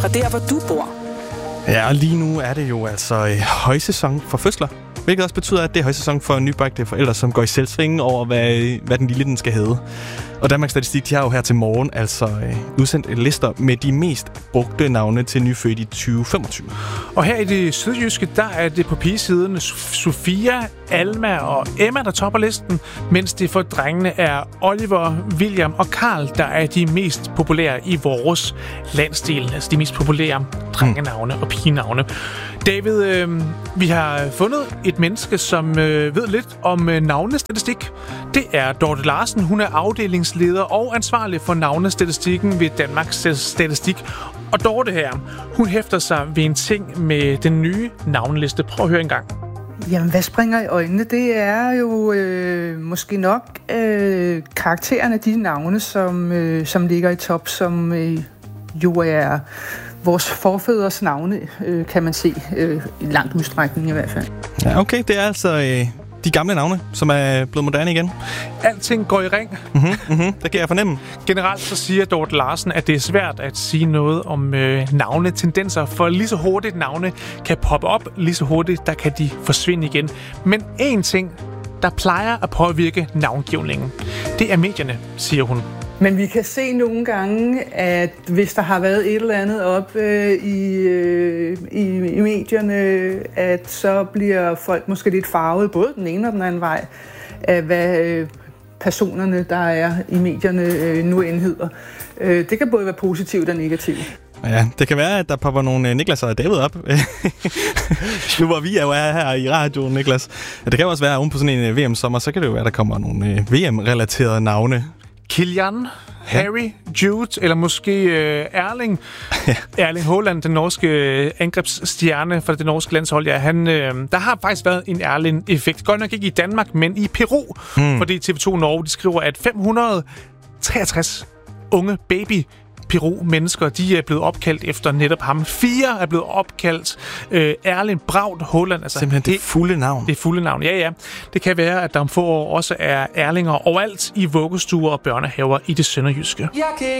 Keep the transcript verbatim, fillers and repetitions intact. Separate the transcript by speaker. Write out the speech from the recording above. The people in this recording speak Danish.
Speaker 1: fra der, hvor du bor.
Speaker 2: Ja, og lige nu er det jo altså øh, højsæson for fødsler. Hvilket også betyder, at det er højsæson for nybagte forældre, som går i selvsving over, hvad, hvad den lille den skal hedde. Og Danmarks Statistik, de har jo her til morgen altså øh, udsendt lister med de mest brugte navne til nyfødte i tyve femogtyve.
Speaker 3: Og her i det sydjyske, der er det på pigesiden Sofia, Alma og Emma, der topper listen, mens det for drengene er Oliver, William og Karl, der er de mest populære i vores landsdel. Altså de mest populære drengenavne og pigenavne. David, øh, vi har fundet et menneske, som øh, ved lidt om øh, navnestatistik. Det er Dorte Larsen. Hun er afdelingsleder og ansvarlig for navnestatistikken ved Danmarks Statistik. Og Dorte her, hun hæfter sig ved en ting med den nye navneliste. Prøv at høre en gang.
Speaker 4: Jamen, hvad springer i øjnene? Det er jo øh, måske nok øh, karaktererne af de navne, som, øh, som ligger i top, som øh, jo er vores forfædres navne, øh, kan man se, øh, i langt udstrækning i hvert fald.
Speaker 2: Ja, okay. Det er altså øh, de gamle navne, som er blevet moderne igen.
Speaker 3: Alting går i ring.
Speaker 2: Mm-hmm, mm-hmm, det kan jeg fornemme.
Speaker 3: Generelt så siger Dorte Larsen, at det er svært at sige noget om øh, navnetendenser, for lige så hurtigt navne kan poppe op, lige så hurtigt der kan de forsvinde igen. Men én ting, der plejer at påvirke navngivningen, det er medierne, siger hun.
Speaker 4: Men vi kan se nogle gange, at hvis der har været et eller andet op øh, i, øh, i, i medierne, at så bliver folk måske lidt farvet, både den ene og den anden vej, af hvad øh, personerne, der er i medierne, øh, nu end hedder. Øh, det kan både være positivt og negativt.
Speaker 2: Ja, det kan være, at der popper nogle Niklas og David op. Nu hvor vi er jo er her i radioen, Niklas. Det kan også være, oven på sådan en V M-sommer, så kan det jo være, at der kommer nogle V M-relaterede navne.
Speaker 3: Kilian, Harry, Jude, eller måske øh, Erling. Ja. Erling Haaland, den norske øh, angrebsstjerne for det norske landshold. Ja, han, øh, der har faktisk været en Erling-effekt. Godt nok ikke i Danmark, men i Peru. Hmm. Fordi T V to Norge, de skriver, at fem hundrede og treogtres unge baby Peru-mennesker, de er blevet opkaldt efter netop ham. Fire er blevet opkaldt øh, Erling Braut Haaland. Altså,
Speaker 2: simpelthen det fulde navn.
Speaker 3: Det fulde navn, ja, ja. Det kan være, at der om få år også er Erlinger overalt i vuggestuer og børnehaver i det sønderjyske.